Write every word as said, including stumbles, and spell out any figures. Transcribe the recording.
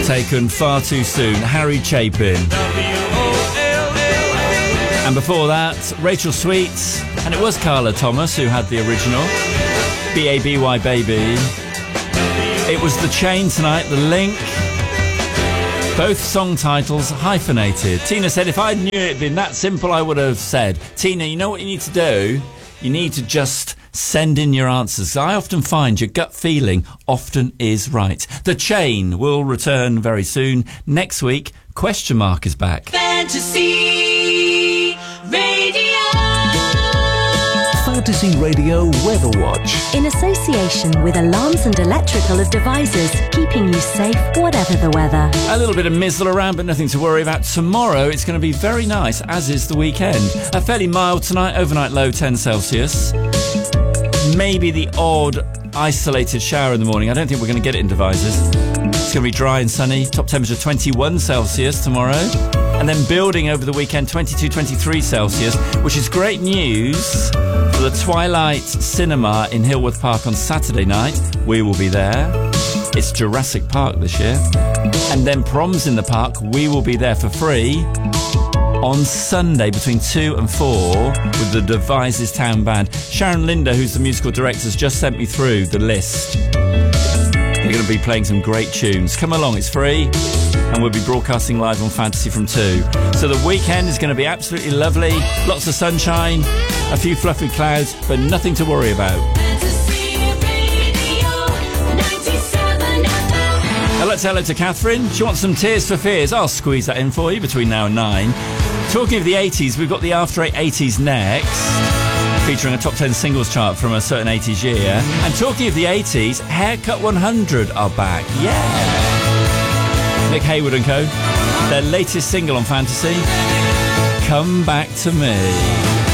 Taken far too soon, Harry Chapin. And before that, Rachel Sweet, and it was Carla Thomas who had the original, B A B Y Baby. It was The Chain tonight, The Link. Both song titles hyphenated. Tina said, if I knew it had been that simple, I would have said. Tina, you know what you need to do? You need to just send in your answers. I often find your gut feeling often is right. The Chain will return very soon. Next week, Question Mark is back. Fantasy Radio. Fantasy Radio Weather Watch. In association with Alarms and Electrical of Devices, keeping you safe whatever the weather. A little bit of mizzle around, but nothing to worry about. Tomorrow, it's going to be very nice, as is the weekend. A fairly mild tonight, overnight low ten Celsius. Maybe the odd isolated shower in the morning. I don't think we're going to get it in Devizes. It's going to be dry and sunny. Top temperature twenty-one Celsius tomorrow. And then building over the weekend, twenty-two, twenty-three Celsius, which is great news for the Twilight Cinema in Hillworth Park on Saturday night. We will be there. It's Jurassic Park this year. And then Proms in the Park. We will be there for free on Sunday between two and four with the Devizes Town Band. Sharon Linder, who's the musical director, has just sent me through the list. They're going to be playing some great tunes. Come along, it's free, and we'll be broadcasting live on Fantasy from two. So the weekend is going to be absolutely lovely. Lots of sunshine, a few fluffy clouds, but nothing to worry about. Now let's hello to Catherine. She wants some Tears for Fears. I'll squeeze that in for you between now and nine. Talking of the eighties, we've got the After Eight eighties next, featuring a top ten singles chart from a certain eighties year. And talking of the eighties, Haircut one hundred are back. Yeah! Nick Hayward and co. Their latest single on Fantasy, Come Back to Me.